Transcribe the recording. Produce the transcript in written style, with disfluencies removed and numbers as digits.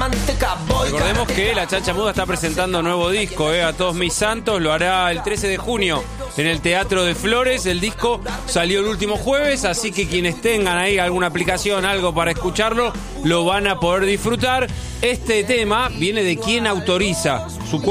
Recordemos que la Chancha Muda está presentando nuevo disco, A Todos Mis Santos. Lo hará el 13 de junio en el Teatro de Flores. El disco salió el último jueves, así que quienes tengan ahí alguna aplicación, algo para escucharlo, lo van a poder disfrutar. Este tema viene de quien autoriza su